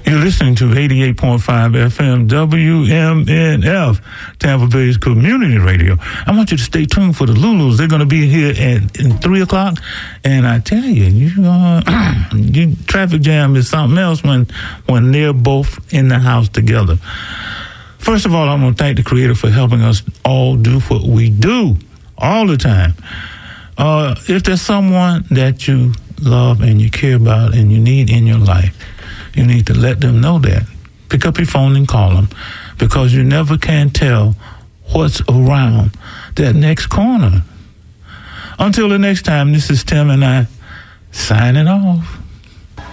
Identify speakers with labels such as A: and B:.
A: You're listening to 88.5 FM WMNF, Tampa Bay's community radio. I want you to stay tuned for the Lulus. They're going to be here at 3 o'clock. And I tell you, traffic jam is something else when they're both in the house together. First of all, I'm going to thank the Creator for helping us all do what we do all the time. If there's someone that you love and you care about and you need in your life, you need to let them know that. Pick up your phone and call them, because you never can tell what's around that next corner. Until the next time, this is Tim and I signing off.